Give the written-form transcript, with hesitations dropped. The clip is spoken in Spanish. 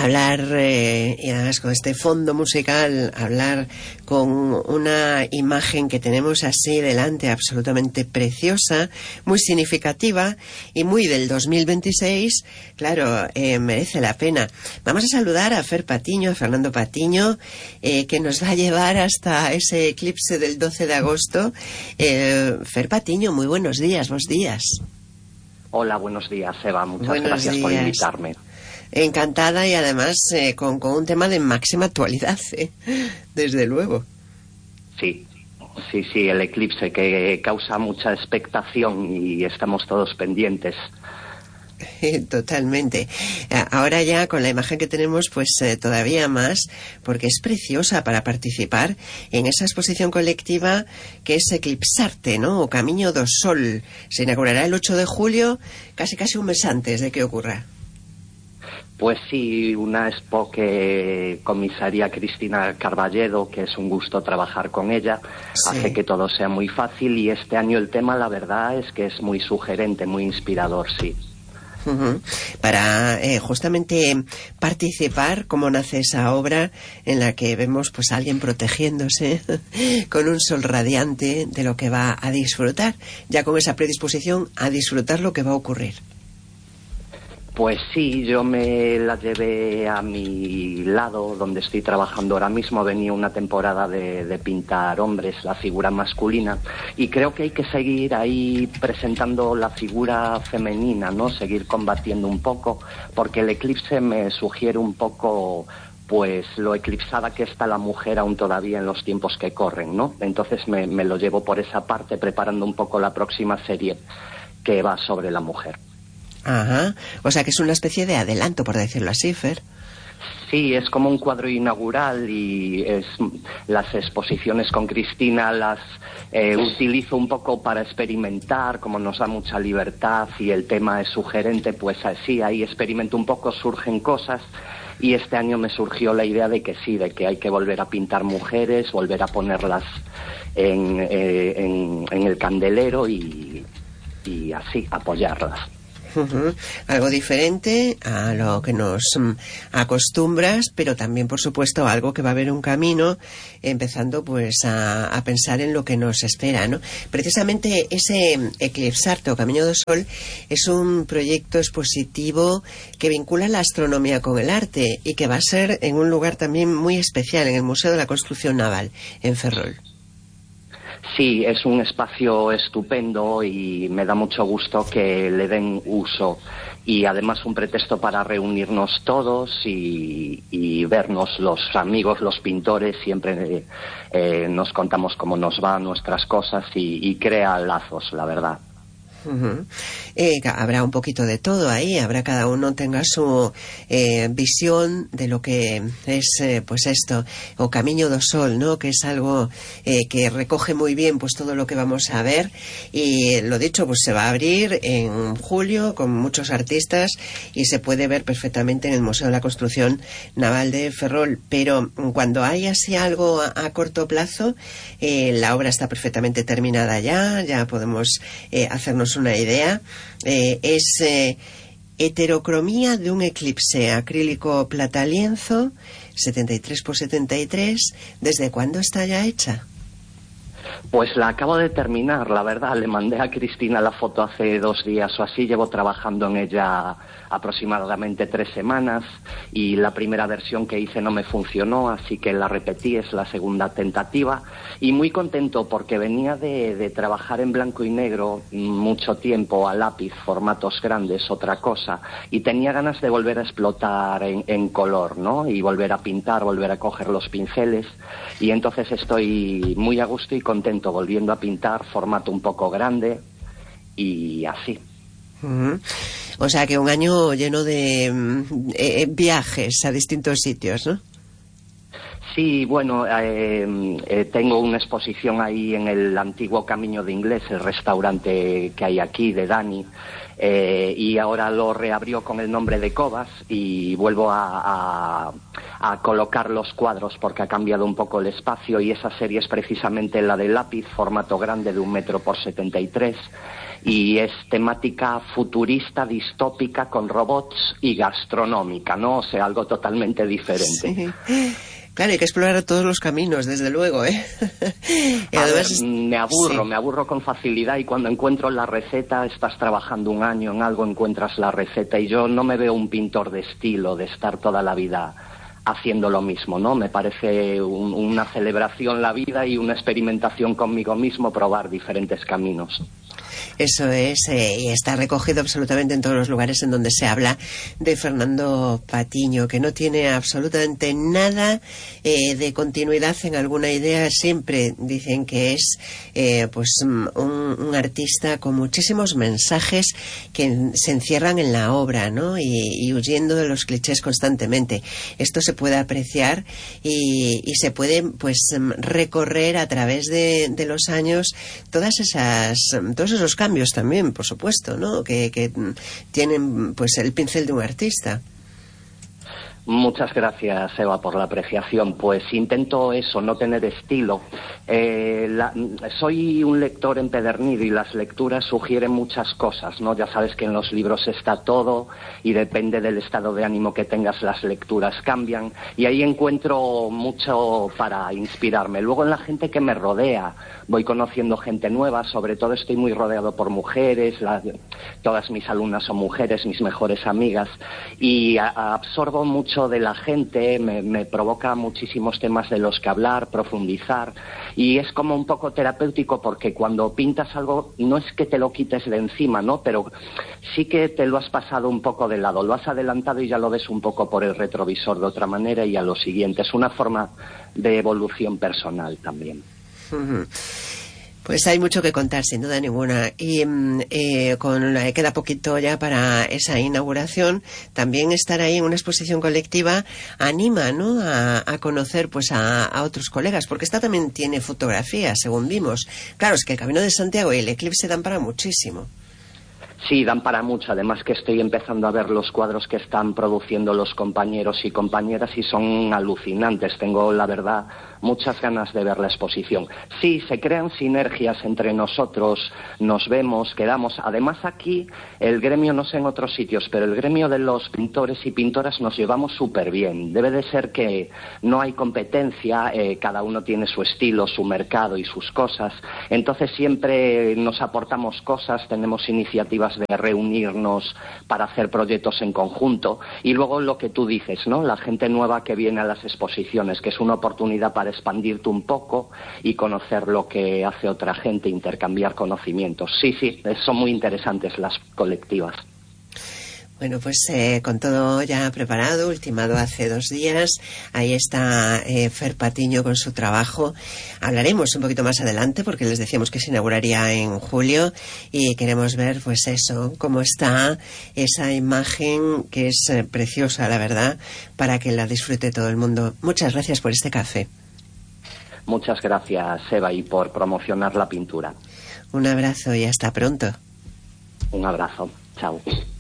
hablar, y además con este fondo musical, hablar con una imagen que tenemos así delante, absolutamente preciosa, muy significativa y muy del 2026, claro, merece la pena. Vamos a saludar a Fer Patiño, a Fernando Patiño, que nos va a llevar hasta ese eclipse del 12 de agosto. Fer Patiño, muy buenos días, buenos días. Hola, buenos días, Eva. Muchas buenos gracias días. Por invitarme. Encantada, y además con un tema de máxima actualidad, desde luego. Sí, el eclipse que causa mucha expectación y estamos todos pendientes. Totalmente. Ahora ya con la imagen que tenemos, pues todavía más, porque es preciosa para participar en esa exposición colectiva que es Eclipsarte, ¿no? O Camiño do Sol. Se inaugurará el 8 de julio, casi un mes antes de que ocurra. Pues sí, una expo que comisaría Cristina Carballedo, que es un gusto trabajar con ella, sí. Hace que todo sea muy fácil, y este año el tema, la verdad, es que es muy sugerente, muy inspirador, sí. Para justamente participar, cómo nace esa obra en la que vemos pues a alguien protegiéndose con un sol radiante de lo que va a disfrutar, ya con esa predisposición a disfrutar lo que va a ocurrir. Pues sí, yo me la llevé a mi lado, donde estoy trabajando ahora mismo. Venía una temporada de pintar hombres, la figura masculina, y creo que hay que seguir ahí presentando la figura femenina, ¿no? Seguir combatiendo un poco, porque el eclipse me sugiere un poco pues lo eclipsada que está la mujer aún todavía en los tiempos que corren, ¿no? Entonces me lo llevo por esa parte, preparando un poco la próxima serie que va sobre la mujer. Ajá, o sea que es una especie de adelanto, por decirlo así, Fer. Sí, es como un cuadro inaugural, y las exposiciones con Cristina las utilizo un poco para experimentar, como nos da mucha libertad y el tema es sugerente, pues así, ahí experimento un poco, surgen cosas, y este año me surgió la idea de que sí, de que hay que volver a pintar mujeres, volver a ponerlas en el candelero y así, apoyarlas. Algo diferente a lo que nos acostumbras, pero también, por supuesto, algo que va a haber un camino, empezando pues a pensar en lo que nos espera, ¿no? Precisamente ese Eclipsarte o Camiño do Sol es un proyecto expositivo que vincula la astronomía con el arte y que va a ser en un lugar también muy especial, en el Museo de la Construcción Naval, en Ferrol. Sí, es un espacio estupendo y me da mucho gusto que le den uso, y además un pretexto para reunirnos todos y vernos los amigos, los pintores. Siempre nos contamos cómo nos van nuestras cosas y crea lazos, la verdad. Habrá un poquito de todo ahí, habrá cada uno tenga su visión de lo que es pues esto, o Camiño do Sol, ¿no? Que es algo que recoge muy bien pues todo lo que vamos a ver, y lo dicho, pues se va a abrir en julio con muchos artistas y se puede ver perfectamente en el Museo de la Construcción Naval de Ferrol. Pero cuando hay así algo a corto plazo, la obra está perfectamente terminada ya podemos hacernos una idea. Es heterocromía de un eclipse acrílico plata lienzo 73x73. ¿Desde cuándo está ya hecha? Pues la acabo de terminar, la verdad. Le mandé a Cristina la foto hace 2 días o así. Llevo trabajando en ella aproximadamente 3 semanas, y la primera versión que hice no me funcionó, así que la repetí, es la segunda tentativa, y muy contento porque venía de trabajar en blanco y negro mucho tiempo, a lápiz, formatos grandes, otra cosa, y tenía ganas de volver a explotar en color, ¿no? Y volver a pintar, volver a coger los pinceles, y entonces estoy muy a gusto y contento volviendo a pintar, formato un poco grande y así. O sea que un año lleno de viajes a distintos sitios, ¿no? Sí, bueno, tengo una exposición ahí en el antiguo Camino de Inglés, el restaurante que hay aquí de Dani, y ahora lo reabrió con el nombre de Cobas y vuelvo a colocar los cuadros porque ha cambiado un poco el espacio, y esa serie es precisamente la de lápiz, formato grande de 1 metro por 73, y es temática futurista, distópica, con robots y gastronómica, ¿no? O sea, algo totalmente diferente. Sí. Claro, hay que explorar todos los caminos, desde luego, ¿eh? Y además, me aburro con facilidad, y cuando encuentro la receta, estás trabajando un año en algo, encuentras la receta, y yo no me veo un pintor de estilo, de estar toda la vida haciendo lo mismo, ¿no? Me parece una celebración la vida y una experimentación conmigo mismo, probar diferentes caminos. Eso es, y está recogido absolutamente en todos los lugares en donde se habla de Fernando Patiño, que no tiene absolutamente nada de continuidad en alguna idea. Siempre dicen que es pues un artista con muchísimos mensajes que se encierran en la obra, ¿no? Y huyendo de los clichés constantemente. Esto se puede apreciar y se puede pues recorrer a través de los años todos esos cambios también, por supuesto, ¿no? Que tienen pues el pincel de un artista. Muchas gracias, Eva, por la apreciación. Pues intento eso, no tener estilo. Soy un lector empedernido y las lecturas sugieren muchas cosas, ¿no? Ya sabes que en los libros está todo y depende del estado de ánimo que tengas, las lecturas cambian, y ahí encuentro mucho para inspirarme. Luego en la gente que me rodea voy conociendo gente nueva, sobre todo estoy muy rodeado por mujeres, todas mis alumnas son mujeres, mis mejores amigas, y absorbo mucho de la gente, me provoca muchísimos temas de los que hablar, profundizar, y es como un poco terapéutico, porque cuando pintas algo no es que te lo quites de encima, ¿no? Pero sí que te lo has pasado un poco de lado, lo has adelantado y ya lo ves un poco por el retrovisor de otra manera, y a lo siguiente. Es una forma de evolución personal también. Pues hay mucho que contar, sin duda ninguna. Y queda poquito ya para esa inauguración. También estar ahí en una exposición colectiva anima, ¿no?, a conocer pues a otros colegas, porque esta también tiene fotografía, según vimos. Claro, es que el Camino de Santiago y el Eclipse dan para muchísimo. Sí, dan para mucho. Además que estoy empezando a ver los cuadros que están produciendo los compañeros y compañeras y son alucinantes. Tengo, la verdad, muchas ganas de ver la exposición. Sí, se crean sinergias entre nosotros, nos vemos, quedamos. Además aquí, el gremio, no sé en otros sitios, pero el gremio de los pintores y pintoras nos llevamos súper bien. Debe de ser que no hay competencia, cada uno tiene su estilo, su mercado y sus cosas. Entonces siempre nos aportamos cosas, tenemos iniciativas de reunirnos para hacer proyectos en conjunto. Y luego lo que tú dices, ¿no?, la gente nueva que viene a las exposiciones, que es una oportunidad para expandirte un poco y conocer lo que hace otra gente, intercambiar conocimientos. Sí, son muy interesantes las colectivas. Bueno, pues con todo ya preparado, ultimado hace 2 días, ahí está Fer Patiño con su trabajo. Hablaremos un poquito más adelante porque les decíamos que se inauguraría en julio y queremos ver pues eso, cómo está esa imagen que es preciosa, la verdad, para que la disfrute todo el mundo. Muchas gracias por este café. Muchas gracias, Eva, y por promocionar la pintura. Un abrazo y hasta pronto. Un abrazo. Chao.